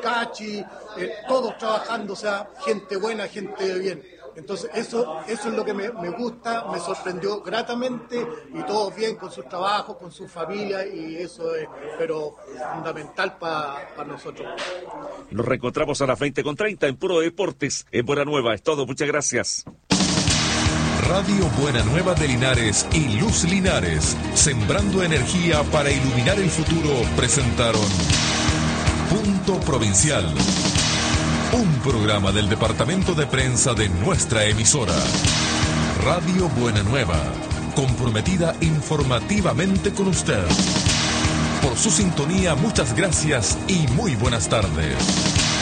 Cachi, todos trabajando, o sea, gente buena, gente de bien. Entonces eso es lo que me gusta, me sorprendió gratamente, y todos bien con sus trabajos, con sus familias, y eso es pero fundamental para nosotros. Nos reencontramos a las 20:30 en Puro Deportes, en Buena Nueva. Es todo, muchas gracias. Radio Buena Nueva de Linares y Luz Linares, sembrando energía para iluminar el futuro, presentaron Punto Provincial, un programa del departamento de prensa de nuestra emisora. Radio Buena Nueva, comprometida informativamente con usted. Por su sintonía, muchas gracias y muy buenas tardes.